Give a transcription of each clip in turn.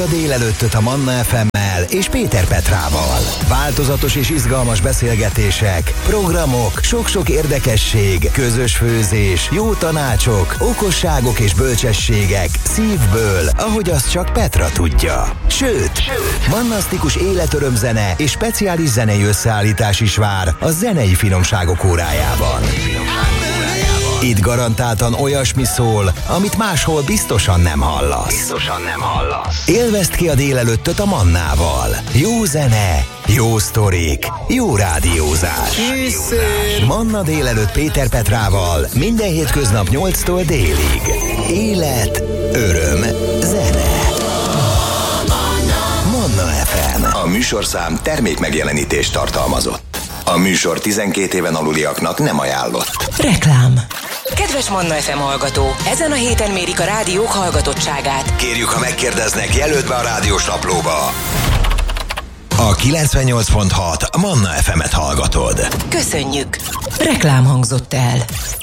a délelőttöt a Manna FM-mel és Péter Petrával. Változatos és izgalmas beszélgetések, programok, sok-sok érdekesség, közös főzés, jó tanácsok, okosságok és bölcsességek szívből, ahogy azt csak Petra tudja. Sőt, mannasztikus életörömzene és speciális zenei összeállítás is vár a zenei finomságok órájában. Itt garantáltan olyasmi szól, amit máshol biztosan nem hallasz. Élvezd ki a délelőttöt a Mannával. Jó zene, jó sztorik, jó rádiózás. Manna délelőtt Péter Petrával minden hétköznap 8-tól délig. Élet, öröm, zene. Manna FM. A műsorszám termék megjelenítést tartalmazott. A műsor 12 éven aluliaknak nem ajánlott. Reklám. Kedves Manna FM hallgató, ezen a héten mérik a rádiók hallgatottságát. Kérjük, ha megkérdeznek, jelöld be a rádiós naplóba. A 98.6 Manna FM-et hallgatod. Köszönjük! Reklám hangzott el.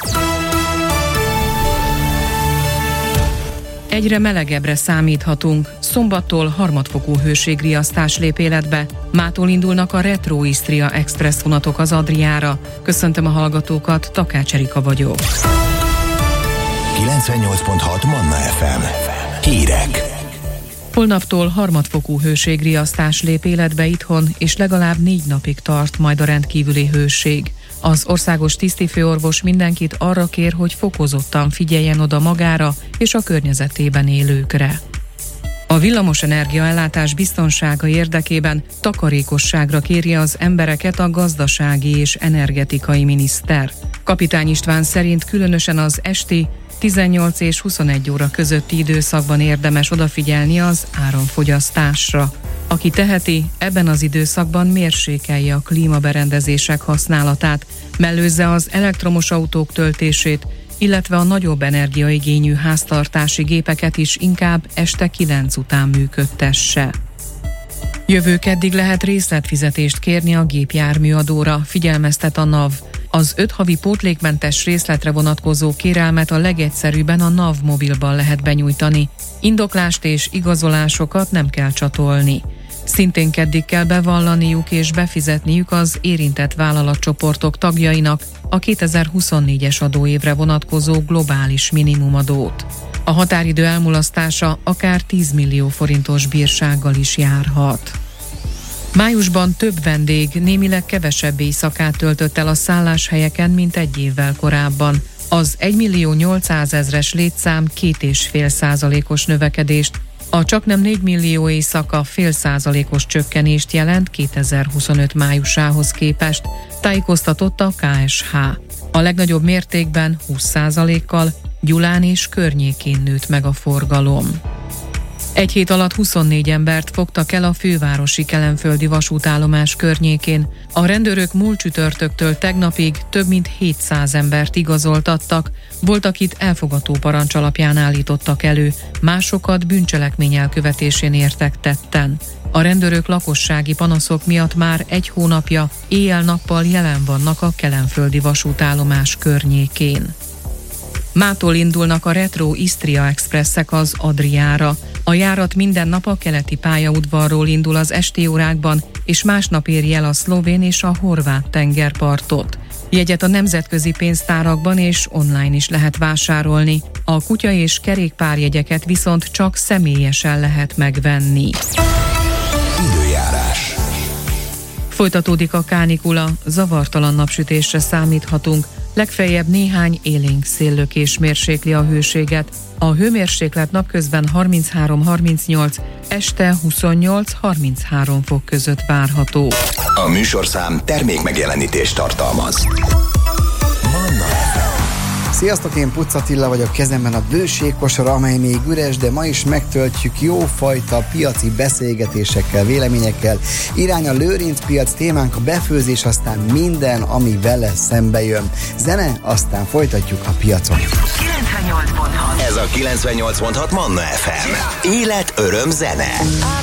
Egyre melegebbre számíthatunk. Szombattól harmadfokú hőségriasztás lép életbe. Mától indulnak a Retro Istria Express vonatok az Adriára. Köszöntöm a hallgatókat, Takács Erika vagyok. 98.6 Manna FM. Hírek. Holnaptól harmadfokú hőségriasztás lép életbe itthon, és legalább 4 napig tart majd a rendkívüli hőség. Az országos tisztifőorvos mindenkit arra kér, hogy fokozottan figyeljen oda magára és a környezetében élőkre. A villamosenergia ellátás biztonsága érdekében takarékosságra kéri az embereket a gazdasági és energetikai miniszter. Kapitány István szerint különösen az esti 18 és 21 óra közötti időszakban érdemes odafigyelni az áramfogyasztásra. Aki teheti, ebben az időszakban mérsékelje a klímaberendezések használatát, mellőzze az elektromos autók töltését, illetve a nagyobb energiaigényű háztartási gépeket is inkább este 9 után működtesse. Jövő keddig lehet részletfizetést kérni a gépjárműadóra, figyelmeztet a NAV. Az 5 havi pótlékmentes részletre vonatkozó kérelmet a legegyszerűbben a NAV mobilban lehet benyújtani. Indoklást és igazolásokat nem kell csatolni. Szintén keddig kell bevallaniuk és befizetniük az érintett vállalatcsoportok tagjainak a 2024-es adóévre vonatkozó globális minimumadót. A határidő elmulasztása akár 10 millió forintos bírsággal is járhat. Májusban több vendég némileg kevesebb éjszakát töltött el a szálláshelyeken, mint egy évvel korábban. Az 1.800.000-es létszám 2,5%-os növekedést, a csaknem 4 millió éjszaka 0,5%-os csökkenést jelent 2025 májusához képest, tájékoztatott a KSH. A legnagyobb mértékben 20%-kal Gyulán és környékén nőtt meg a forgalom. Egy hét alatt 24 embert fogtak el a fővárosi kelenföldi vasútállomás környékén. A rendőrök múlt csütörtöktől tegnapig több mint 700 embert igazoltattak, volt, akit elfogató parancs alapján állítottak elő, másokat bűncselekmény elkövetésén értek tetten. A rendőrök lakossági panaszok miatt már 1 hónapja éjjel-nappal jelen vannak a kelenföldi vasútállomás környékén. Mától indulnak a Retro Istria Expresszek az Adriára. A járat minden nap a keleti pályaudvarról indul az esti órákban, és másnap éri el a szlovén és a horvát tengerpartot. Jegyet a nemzetközi pénztárakban és online is lehet vásárolni. A kutya- és kerékpárjegyeket viszont csak személyesen lehet megvenni. Időjárás. Folytatódik a kánikula, zavartalan napsütésre számíthatunk, legfeljebb néhány élénk széllökés mérsékli a hőséget. A hőmérséklet napközben 33-38, este 28-33 fok között várható. A műsorszám termék megjelenítést tartalmaz. Manna FM. Sziasztok, én Pucz Attila vagyok, kezemben a bőségkosara, amely még üres, de ma is megtöltjük jófajta piaci beszélgetésekkel, véleményekkel. Irány a Lőrinc piac, témánk a befőzés, aztán minden, ami vele szembe jön. Zene, aztán folytatjuk a piacon. 98.6. Ez a 98.6 Manna FM. Élet, öröm, zene.